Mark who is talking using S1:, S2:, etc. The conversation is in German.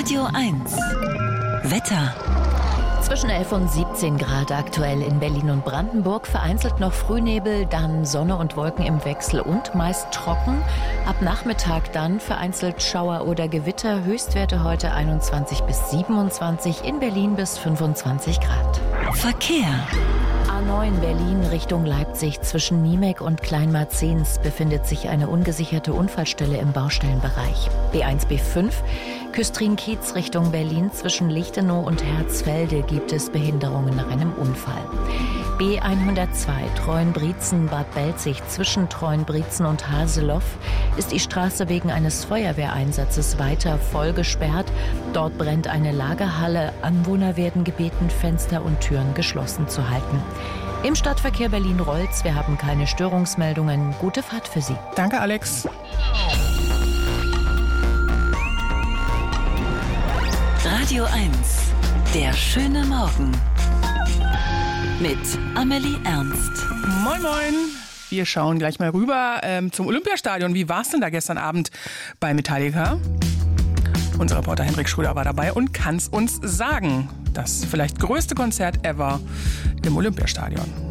S1: Radio 1. Wetter.
S2: Zwischen 11 und 17 Grad aktuell in Berlin und Brandenburg. Vereinzelt noch Frühnebel, dann Sonne und Wolken im Wechsel und meist trocken. Ab Nachmittag dann vereinzelt Schauer oder Gewitter. Höchstwerte heute 21 bis 27, in Berlin bis 25 Grad.
S1: Verkehr.
S2: A9 Berlin Richtung Leipzig zwischen Niemek und Kleinmarzens befindet sich eine ungesicherte Unfallstelle im Baustellenbereich. B1-B5 Küstrin-Kiez Richtung Berlin zwischen Lichtenau und Herzfelde gibt es Behinderungen nach einem Unfall. B102 Treuenbrietzen-Bad Belzig zwischen Treuenbrietzen und Haseloff ist die Straße wegen eines Feuerwehreinsatzes weiter voll gesperrt. Dort brennt eine Lagerhalle. Anwohner werden gebeten, Fenster und Türen geschlossen zu halten. Im Stadtverkehr Berlin-Rolz, wir haben keine Störungsmeldungen. Gute Fahrt für Sie.
S3: Danke, Alex.
S1: Radio 1. Der schöne Morgen. Mit Amelie Ernst.
S3: Moin, moin. Wir schauen gleich mal rüber zum Olympiastadion. Wie war es denn da gestern Abend bei Metallica? Unser Reporter Hendrik Schröder war dabei und kann es uns sagen. Das vielleicht größte Konzert ever im Olympiastadion.